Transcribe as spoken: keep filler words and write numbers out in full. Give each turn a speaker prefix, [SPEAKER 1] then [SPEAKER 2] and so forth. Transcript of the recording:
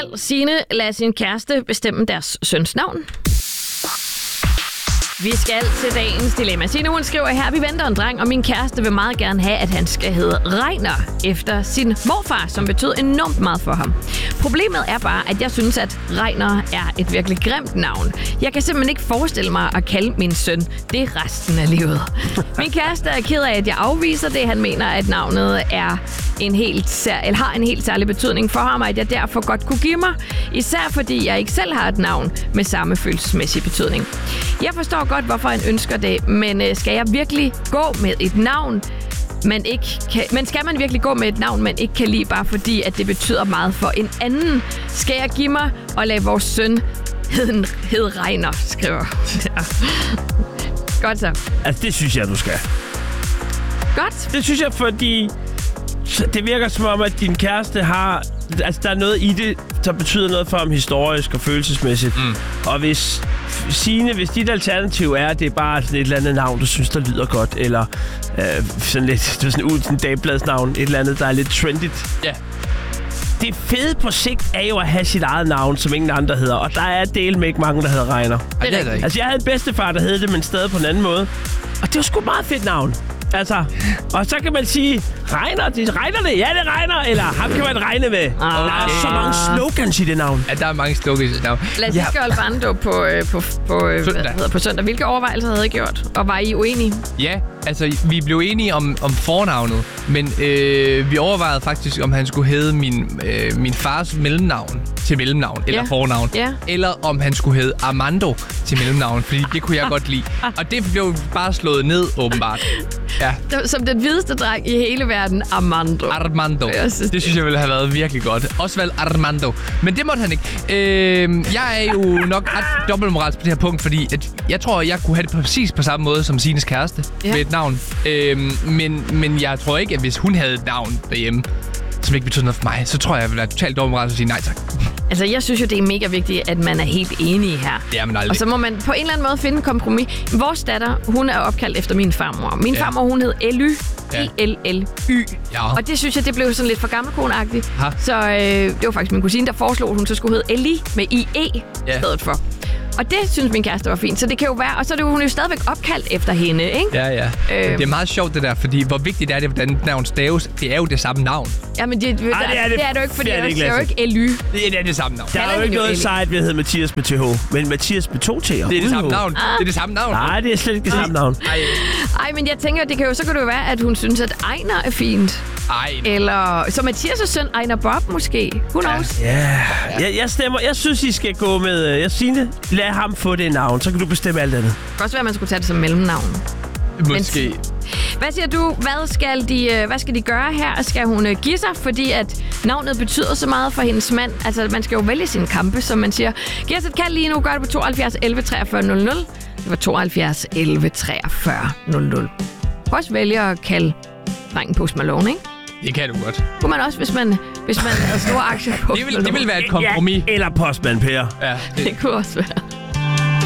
[SPEAKER 1] Signe lader sin kæreste bestemme deres søns navn. Vi skal til dagens dilemma. Signe, hun skriver her, vi venter en dreng, og min kæreste vil meget gerne have, at han skal hedde Reiner efter sin morfar, som betød enormt meget for ham. Problemet er bare, at jeg synes, at Reiner er et virkelig grimt navn. Jeg kan simpelthen ikke forestille mig at kalde min søn det resten af livet. Min kæreste er ked af, at jeg afviser det. Han mener, at navnet er en helt sær- eller har en helt særlig betydning for ham, og at jeg derfor godt kunne give mig. Især fordi jeg ikke selv har et navn med samme følelsesmæssige betydning. Jeg forstår godt, hvorfor han ønsker det, men øh, skal jeg virkelig gå med et navn, man ikke kan, men skal man virkelig gå med et navn, man ikke kan lide, bare fordi, at det betyder meget for en anden? Skal jeg give mig og lade vores søn hedde hed Reiner, skriver ja. Godt så.
[SPEAKER 2] Altså, det synes jeg, du skal.
[SPEAKER 1] Godt.
[SPEAKER 2] Det synes jeg, fordi det virker som om, at din kæreste har... Altså, der er noget i det, der betyder noget for ham historisk og følelsesmæssigt. Mm. Og hvis... Signe, hvis dit alternativ er, at det er bare sådan et eller andet navn, du synes, der lyder godt, eller øh, sådan lidt, det er sådan ud sådan dagbladsnavn, et eller andet, der er lidt trendigt.
[SPEAKER 3] Ja.
[SPEAKER 2] Det fede på sigt er jo at have sit eget navn, som ingen andre hedder, og der er del med ikke mange, der hedder Reiner.
[SPEAKER 3] Ej, det er det ikke.
[SPEAKER 2] Altså, jeg havde en bedstefar, der hed det, men stadig på en anden måde. Og det var sgu et meget fedt navn. Altså, og så kan man sige, Reiner, det regner det? Ja, det regner. Eller ham kan man regne med. Okay. Der er så mange slogans i det navn.
[SPEAKER 3] Ja, der er mange slogans i det navn.
[SPEAKER 1] Lad os lige gøre Albando på, øh, på, på, øh,
[SPEAKER 3] søndag.
[SPEAKER 1] Hvad hedder, på søndag. Hvilke overvejelser havde I gjort? Og var I uenige?
[SPEAKER 3] Ja, altså vi blev enige om, om fornavnet, men øh, vi overvejede faktisk, om han skulle hedde min, øh, min fars mellemnavn til mellemnavn, eller
[SPEAKER 1] ja.
[SPEAKER 3] fornavn.
[SPEAKER 1] Ja.
[SPEAKER 3] Eller om han skulle hedde Armando til mellemnavn, fordi det kunne jeg godt lide. Og det blev bare slået ned, åbenbart. Ja.
[SPEAKER 1] Som den hvideste dreng i hele verden, Armando.
[SPEAKER 3] Armando.
[SPEAKER 1] Jeg synes,
[SPEAKER 3] det synes jeg ville have været virkelig godt. Osvald Armando. Men det måtte han ikke. Øh, jeg er jo nok ret dobbeltmoralsk på det her punkt, fordi at jeg tror, jeg kunne have det præcis på samme måde som Signes kæreste ja. med et navn. Øh, men, men jeg tror ikke, at hvis hun havde et navn derhjemme, som ikke betyder noget for mig, så tror jeg, jeg ville være totalt dobbeltmoralsk og sige nej tak.
[SPEAKER 1] Altså, jeg synes jo, det er mega vigtigt, at man er helt enige her.
[SPEAKER 3] Det er man aldrig.
[SPEAKER 1] Og så må man på en eller anden måde finde en kompromis. Vores datter, hun er opkaldt efter min farmor. Min ja. farmor, hun hed Elly. Ja. I L L Y.
[SPEAKER 3] Ja.
[SPEAKER 1] Og det synes jeg, det blev sådan lidt for gammelkoneagtigt. Så øh, det var faktisk min kusine, der foreslog, at hun så skulle hedde Ellie med I E ja. i stedet for. Og det synes min kæreste var fint. Så det kan jo være... Og så er det jo, hun er jo stadigvæk opkaldt efter hende, ikke?
[SPEAKER 3] Ja, ja. Øhm. Det er meget sjovt, det der. Fordi hvor vigtigt er det, hvordan navn staves? Det er jo det samme navn.
[SPEAKER 1] Ja, men det, Ej, det, er, det, er, det, det er det jo ikke, fordi det er, det er jo ikke Elly.
[SPEAKER 3] Det er det samme navn.
[SPEAKER 2] Der er jo ikke noget sejt ved at hedde Mathias med T H. Men Mathias med to T'er. Det
[SPEAKER 3] er det samme navn. Ah. Det er det samme navn.
[SPEAKER 2] Nej, det er slet ikke det samme navn.
[SPEAKER 3] Ej.
[SPEAKER 1] Ej, men jeg tænker, det kan jo, så kan det jo være, at hun synes, at Ejner er fint.
[SPEAKER 3] Ej.
[SPEAKER 1] Eller så Mathias' søn, Ejner Bob måske. Who knows?
[SPEAKER 2] Ja. Yeah. Jeg, jeg stemmer. Jeg synes, I skal gå med... Jeg siger, lad ham få det navn, så kan du bestemme alt andet.
[SPEAKER 1] Det kan også være, at man skulle tage det som mellemnavn.
[SPEAKER 3] Måske.
[SPEAKER 1] Men, hvad siger du? Hvad skal de, hvad skal de gøre her? Skal hun give sig, fordi at navnet betyder så meget for hendes mand? Altså, man skal jo vælge sine kampe, som man siger. Giv os et kald lige nu. Gør det på tooghalvfjerds elleve treogfyrre nul nul. Det var tooghalvfjerds elleve treogfyrre nul nul. Prøv også vælge at kalde drengen Post Malone, ikke?
[SPEAKER 3] Det kan du godt.
[SPEAKER 1] Kunne man også, hvis man, hvis man havde store aktier på.
[SPEAKER 3] Det vil, det vil være et kompromis.
[SPEAKER 2] Ja, eller Postman Per.
[SPEAKER 3] Ja,
[SPEAKER 1] det, det kunne også være.